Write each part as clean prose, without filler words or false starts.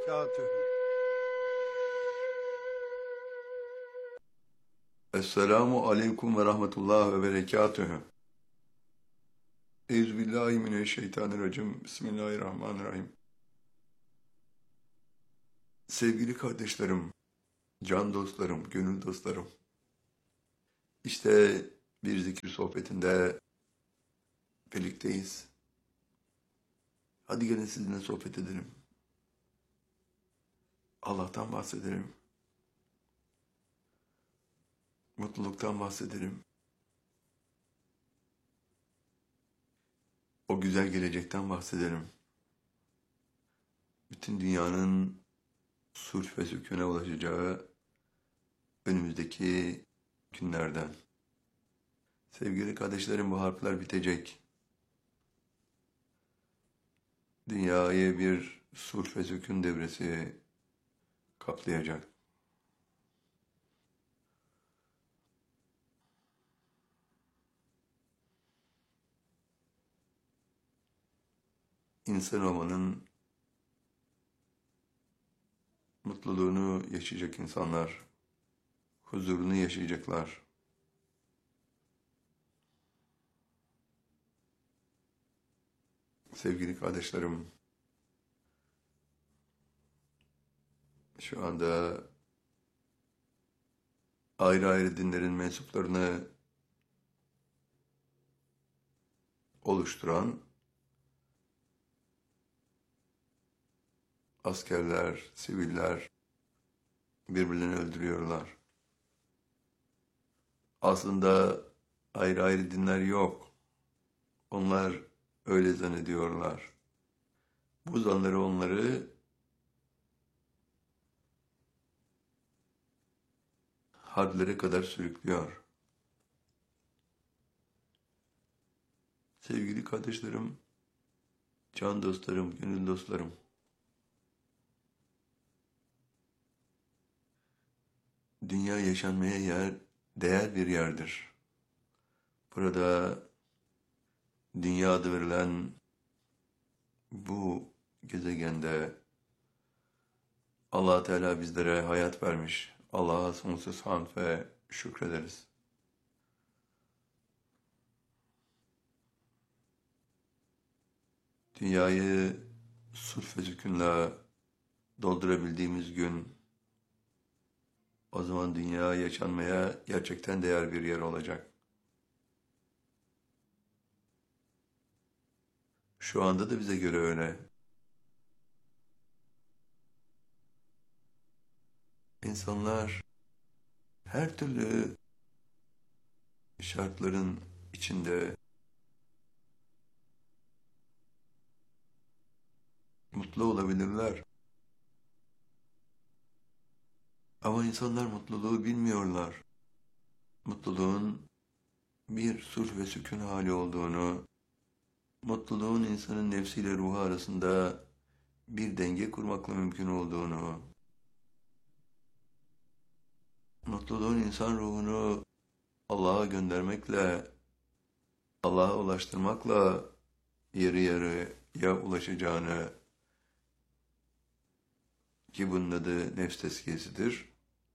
berekatühü. Esselamu aleyküm ve rahmetullah ve berekatühü. Euzubillahimineşşeytanirracim. Bismillahirrahmanirrahim. Sevgili kardeşlerim, can dostlarım, gönül dostlarım. İşte bir zikir sohbetinde birlikteyiz. Hadi gelin sizinle sohbet edelim. Allah'tan bahsedelim. Mutluluktan bahsedelim. O güzel gelecekten bahsedelim. Bütün dünyanın sulh ve sükûne ulaşacağı önümüzdeki günlerden. Sevgili kardeşlerim, bu harpler bitecek. Dünyayı bir sulh ve sükûn devresi kaplayacak. İnsan olmanın mutluluğunu yaşayacak insanlar, huzurunu yaşayacaklar. Sevgili kardeşlerim, şu anda ayrı ayrı dinlerin mensuplarını oluşturan askerler, siviller birbirlerini öldürüyorlar. Aslında ayrı ayrı dinler yok. Onlar öyle zannediyorlar. Bu zanları onları harplere kadar sürüklüyor. Sevgili kardeşlerim, can dostlarım, gönül dostlarım. Dünya yaşanmaya değer bir yerdir. Burada dünya adı verilen bu gezegende Allah Teala bizlere hayat vermiş. Allah'a sonsuz hamd ve şükrederiz. Dünyayı sulh ve sükûnla doldurabildiğimiz gün, o zaman dünya yaşanmaya gerçekten değer bir yer olacak. Şu anda da bize göre öyle. İnsanlar her türlü şartların içinde mutlu olabilirler. Ama insanlar mutluluğu bilmiyorlar. Mutluluğun bir sulh ve sükûn hali olduğunu, mutluluğun insanın nefsiyle ruhu arasında bir denge kurmakla mümkün olduğunu, mutluluğun insan ruhunu Allah'a göndermekle, Allah'a ulaştırmakla yarı yarıya ulaşacağını, ki bunun adı nefs tezkiyesidir.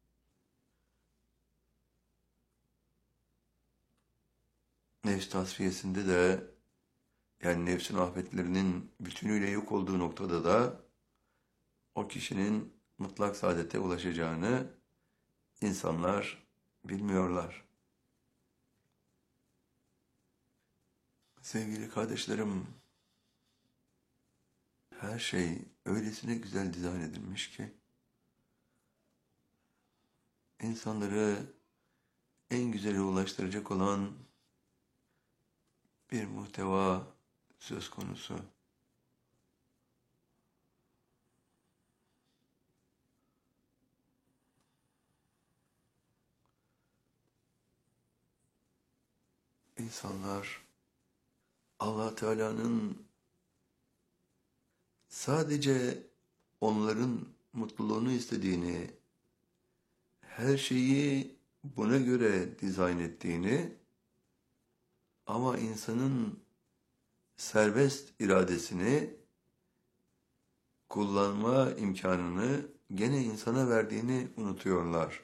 Nefs tasfiyesinde de, yani nefsin afetlerinin bütünüyle yok olduğu noktada da o kişinin mutlak saadete ulaşacağını insanlar bilmiyorlar. Sevgili kardeşlerim, her şey öylesine güzel dizayn edilmiş ki insanları en güzele ulaştıracak olan bir muhteva söz konusu. İnsanlar Allah Teala'nın sadece onların mutluluğunu istediğini, her şeyi buna göre dizayn ettiğini, ama insanın serbest iradesini kullanma imkanını gene insana verdiğini unutuyorlar.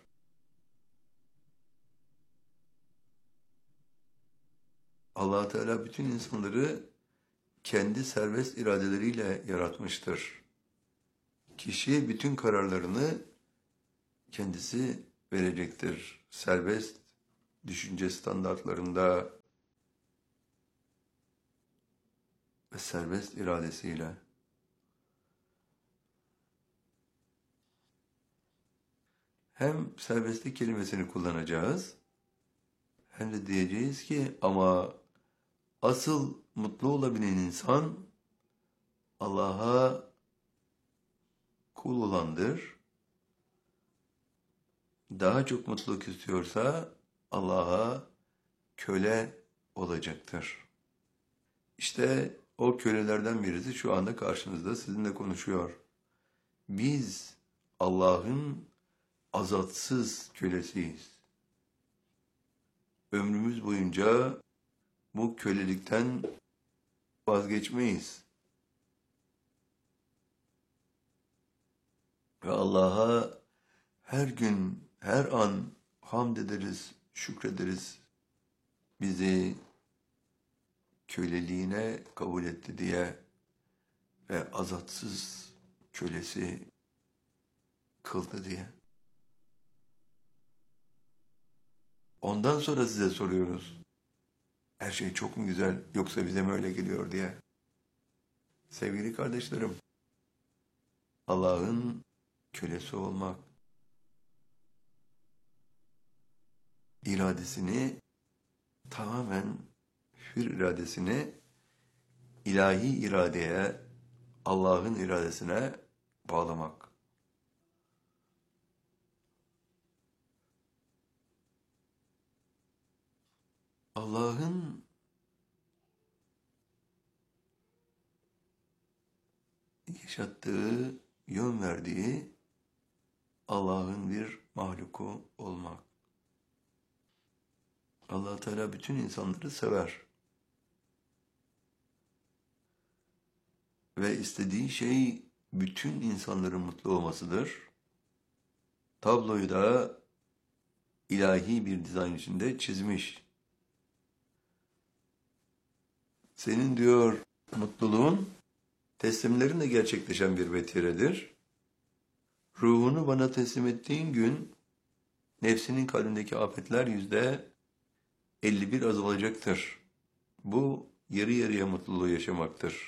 Allah Teala bütün insanları kendi serbest iradeleriyle yaratmıştır. Kişi bütün kararlarını kendisi verecektir. Serbest düşünce standartlarında ve serbest iradesiyle. Hem serbestlik kelimesini kullanacağız, hem de diyeceğiz ki ama asıl mutlu olabilen insan Allah'a kul olandır. Daha çok mutluluk istiyorsa Allah'a köle olacaktır. İşte o kölelerden birisi şu anda karşınızda sizinle konuşuyor. Biz Allah'ın azatsız kölesiyiz. Ömrümüz boyunca bu kölelikten vazgeçmeyiz. Ve Allah'a her gün, her an hamd ederiz, şükrederiz. Bizi köleliğine kabul etti diye ve azatsız kölesi kıldı diye. Ondan sonra size soruyoruz. Her şey çok mu güzel yoksa bize mi öyle geliyor diye. Sevgili kardeşlerim, Allah'ın kölesi olmak, iradesini tamamen hür iradesini ilahi iradeye, Allah'ın iradesine bağlamak. Allah'ın yaşattığı, yön verdiği Allah'ın bir mahluku olmak. Allah Teala bütün insanları sever. Ve istediği şey bütün insanların mutlu olmasıdır. Tabloyu da ilahi bir dizayn içinde çizmiş. Senin diyor mutluluğun teslimlerinle gerçekleşen bir vetiredir. Ruhunu bana teslim ettiğin gün nefsinin kalbindeki afetler %51 azalacaktır. Bu yarı yarıya mutluluğu yaşamaktır.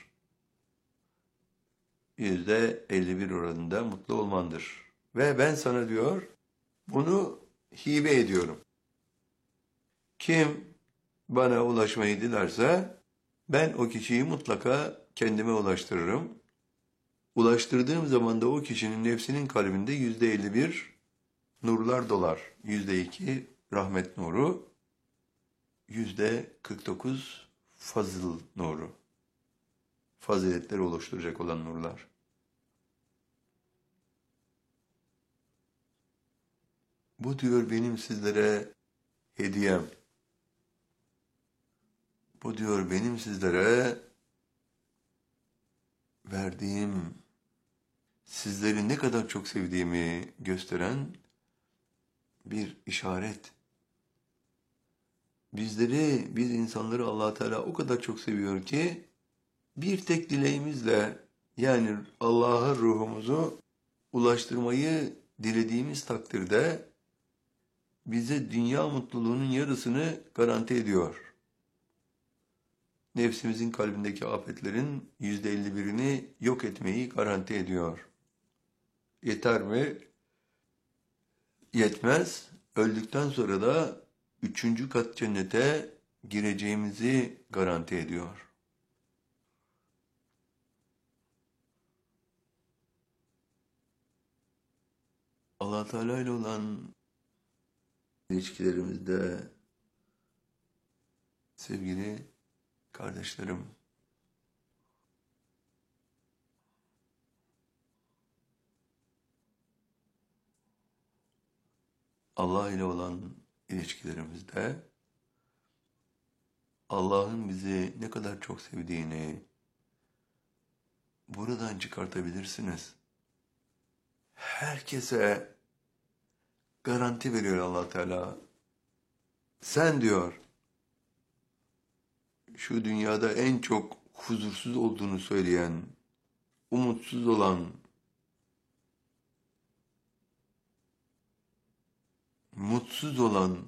%51 oranında mutlu olmandır. Ve ben sana diyor bunu hibe ediyorum. Kim bana ulaşmayı dilerse ben o kişiyi mutlaka kendime ulaştırırım. Ulaştırdığım zaman da o kişinin nefsinin kalbinde %51 nurlar dolar. %2 rahmet nuru, %49 fazıl nuru. Faziletleri oluşturacak olan nurlar. Bu diyor benim sizlere hediyem. Bu diyor benim sizlere verdiğim, sizleri ne kadar çok sevdiğimi gösteren bir işaret. Biz insanları Allah Teala o kadar çok seviyor ki bir tek dileğimizle yani Allah'a ruhumuzu ulaştırmayı dilediğimiz takdirde bize dünya mutluluğunun yarısını garanti ediyor. Nefsimizin kalbindeki afetlerin %51'ini yok etmeyi garanti ediyor. Yeter mi? Yetmez. Öldükten sonra da 3. kat cennete gireceğimizi garanti ediyor. Allah Teala ile olan ilişkilerimizde sevgili kardeşlerim, Allah ile olan ilişkilerimizde Allah'ın bizi ne kadar çok sevdiğini, buradan çıkartabilirsiniz. Herkese garanti veriyor Allah Teala. Sen diyor, şu dünyada en çok huzursuz olduğunu söyleyen, umutsuz olan, mutsuz olan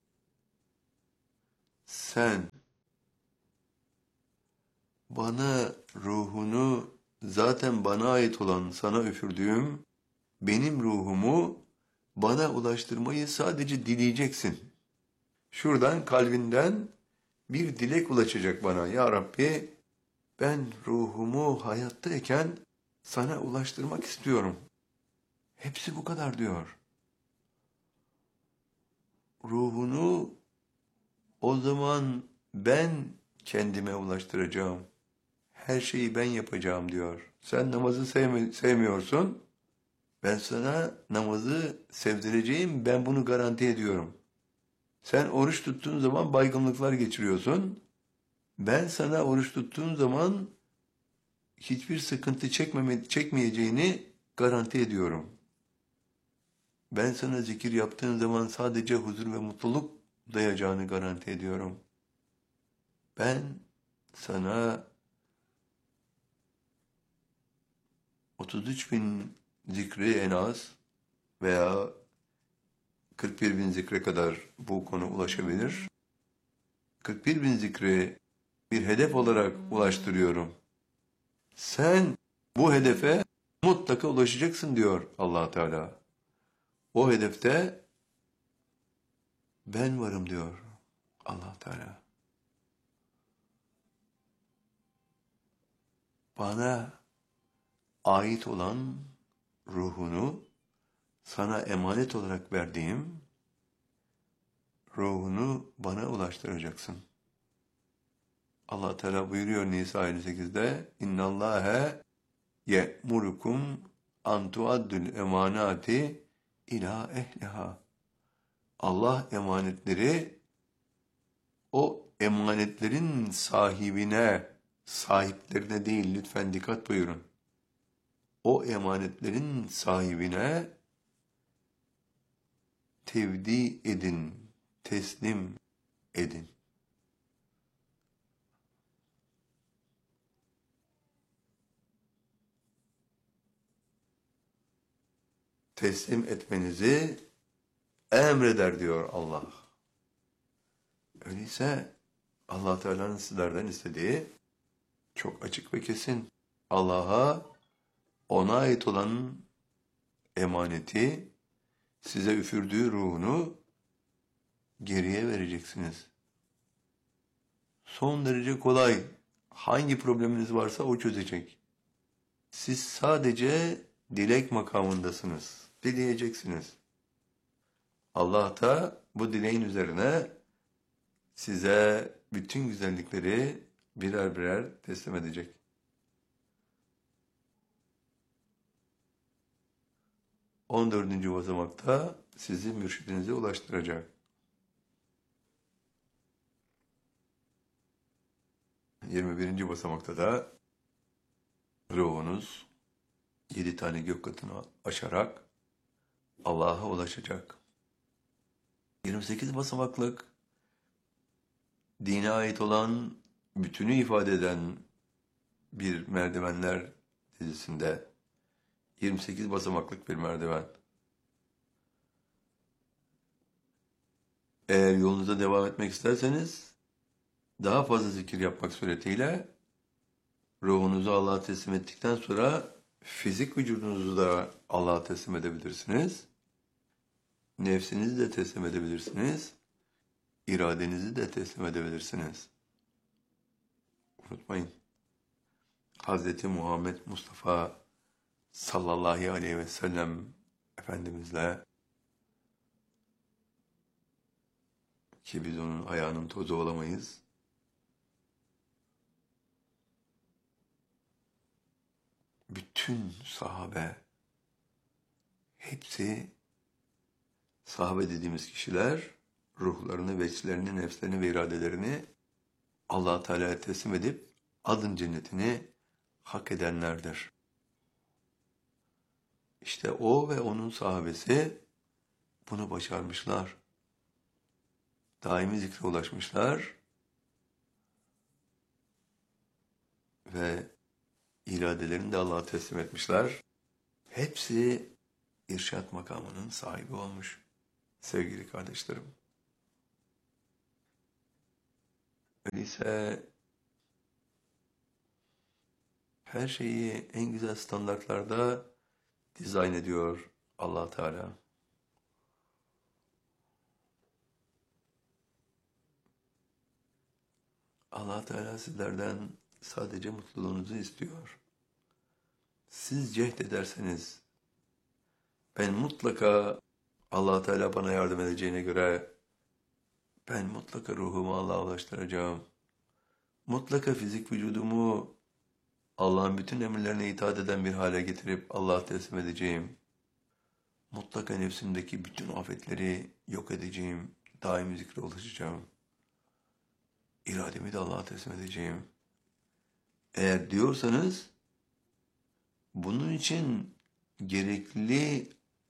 sen, bana ruhunu, zaten bana ait olan sana üfürdüğüm benim ruhumu bana ulaştırmayı sadece dileyeceksin. Şuradan kalbinden bir dilek ulaşacak bana. Ya Rabbi, ben ruhumu hayattayken sana ulaştırmak istiyorum. Hepsi bu kadar diyor. Ruhunu o zaman ben kendime ulaştıracağım. Her şeyi ben yapacağım diyor. Sen namazı sevmiyorsun. Ben sana namazı sevdireceğim. Ben bunu garanti ediyorum. Sen oruç tuttuğun zaman baygınlıklar geçiriyorsun. Ben sana oruç tuttuğun zaman hiçbir sıkıntı çekmeyeceğini garanti ediyorum. Ben sana zikir yaptığın zaman sadece huzur ve mutluluk duyacağını garanti ediyorum. Ben sana 33 bin zikri en az veya 41 bin zikre kadar bu konu ulaşabilir. 41 bin zikri bir hedef olarak ulaştırıyorum. Sen bu hedefe mutlaka ulaşacaksın diyor Allah Teala. O hedefte ben varım diyor Allah Teala. Bana ait olan ruhunu sana emanet olarak verdiğim ruhunu bana ulaştıracaksın. Allah Teala buyuruyor Nisa 58'de İnnallâhe ye'murukum an tuaddul emanati ila ehliha. Allah emanetleri o emanetlerin sahiplerine değil, lütfen dikkat buyurun. O emanetlerin sahibine tevdi edin, teslim edin. Teslim etmenizi emreder diyor Allah. Öyleyse Allah Teala'nın sizlerden istediği çok açık ve kesin. Allah'a ona ait olan emaneti, size üfürdüğü ruhunu geriye vereceksiniz. Son derece kolay. Hangi probleminiz varsa o çözecek. Siz sadece dilek makamındasınız. Dileyeceksiniz. Allah da bu dileğin üzerine size bütün güzellikleri birer birer teslim edecek. 14. basamakta sizi mürşidinize ulaştıracak. 21. basamakta da ruhunuz 7 tane gök katını aşarak Allah'a ulaşacak. 28 basamaklık dine ait olan bütünü ifade eden bir merdivenler dizisinde 28 basamaklık bir merdiven. Eğer yolunuza devam etmek isterseniz daha fazla zikir yapmak suretiyle ruhunuzu Allah'a teslim ettikten sonra fizik vücudunuzu da Allah'a teslim edebilirsiniz. Nefsinizi de teslim edebilirsiniz. İradenizi de teslim edebilirsiniz. Unutmayın. Hazreti Muhammed Mustafa sallallahu aleyhi ve sellem Efendimizle, ki biz onun ayağının tozu olamayız, bütün sahabe, hepsi sahabe dediğimiz kişiler ruhlarını, veçlerini, nefslerini ve iradelerini Allah-u Teala'ya teslim edip adın cennetini hak edenlerdir. İşte o ve onun sahabesi bunu başarmışlar. Daimi zikre ulaşmışlar ve iradelerini de Allah'a teslim etmişler. Hepsi irşad makamının sahibi olmuş sevgili kardeşlerim. Öyleyse her şeyi en güzel standartlarda dizayn ediyor Allah Teala. Allah Teala sizlerden sadece mutluluğunuzu istiyor. Siz cehd ederseniz ben mutlaka Allah Teala bana yardım edeceğine göre ben mutlaka ruhumu Allah'a ulaştıracağım. Mutlaka fizik vücudumu Allah'ın bütün emirlerine itaat eden bir hale getirip Allah'a teslim edeceğim. Mutlaka nefsimdeki bütün afetleri yok edeceğim. Daimi zikre ulaşacağım. İrademi de Allah'a teslim edeceğim. Eğer diyorsanız bunun için gerekli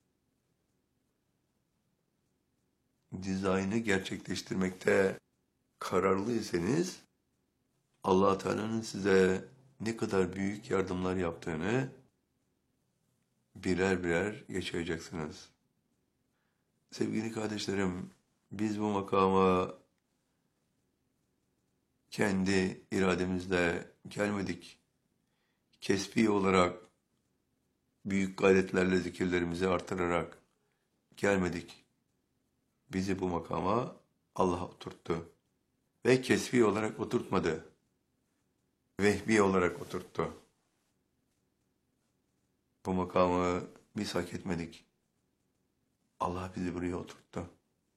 dizaynı gerçekleştirmekte kararlıysanız Allah Teala'nın size ne kadar büyük yardımlar yaptığını birer birer yaşayacaksınız. Sevgili kardeşlerim, biz bu makama kendi irademizle gelmedik. Kesbi olarak büyük gayretlerle zikirlerimizi artırarak gelmedik. Bizi bu makama Allah oturttu. Ve kesbi olarak oturtmadı. Vehbi olarak oturttu. Bu makamı biz hak etmedik. Allah bizi buraya oturttu.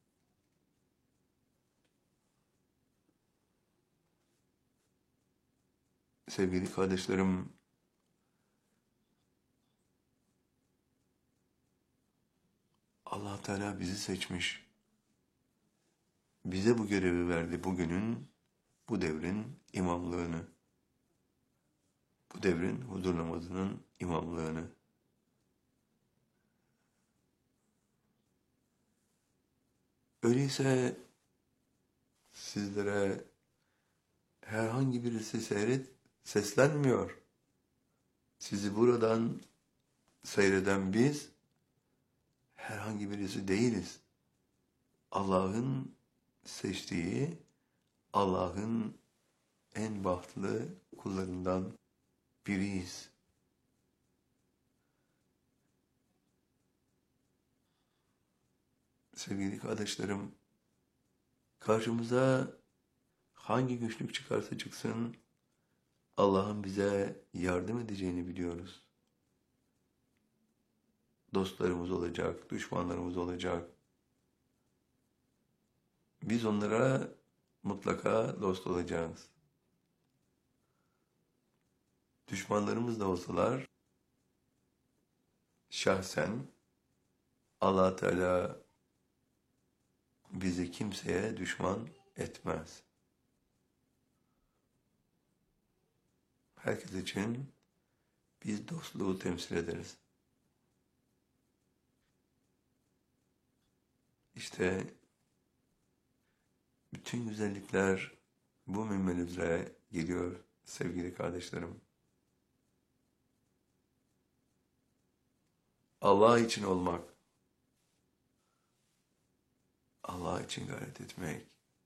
Sevgili kardeşlerim, Allah Teala bizi seçmiş. Bize bu görevi verdi bugünün, bu devrin imamlığını. Bu devrin huzur namazının imamlığını. Öyleyse sizlere herhangi birisi seslenmiyor. Sizi buradan seyreden biz herhangi birisi değiliz. Allah'ın seçtiği, Allah'ın en bahtlı kullarından biriyiz. Sevgili kardeşlerim, karşımıza hangi güçlük çıkarsa çıksın, Allah'ın bize yardım edeceğini biliyoruz. Dostlarımız olacak, düşmanlarımız olacak. Biz onlara mutlaka dost olacağız. Düşmanlarımız da olsalar, şahsen Allah Teala bizi kimseye düşman etmez. Herkes için biz dostluğu temsil ederiz. İşte bütün güzellikler bu minvalizle geliyor sevgili kardeşlerim. Allah için olmak, Allah için gayret etmek,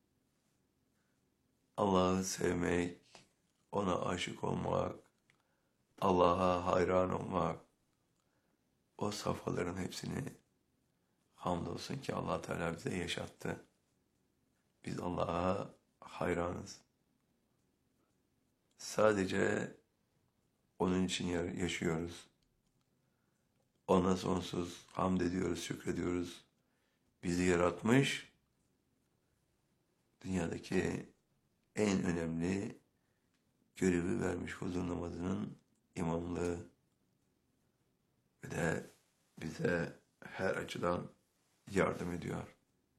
Allah'ı sevmek, ona aşık olmak, Allah'a hayran olmak, o safhaların hepsini hamdolsun ki Allah Teala bize yaşattı. Biz Allah'a hayranız. Sadece onun için yaşıyoruz. Ona sonsuz hamd ediyoruz, şükrediyoruz. Bizi yaratmış, dünyadaki en önemli görevi vermiş huzur namazının imamlığı ve de bize her açıdan yardım ediyor.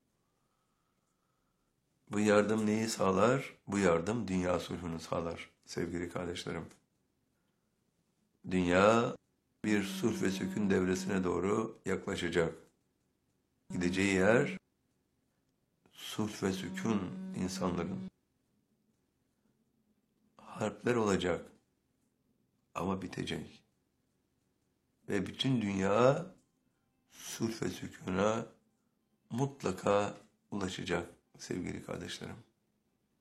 Bu yardım neyi sağlar? Bu yardım dünya sulhunu sağlar sevgili kardeşlerim. Dünya bir sulh ve sükun devresine doğru yaklaşacak. Gideceği yer sulh ve sükun insanların. Harpler olacak ama bitecek. Ve bütün dünya sulh ve sükuna mutlaka ulaşacak sevgili kardeşlerim.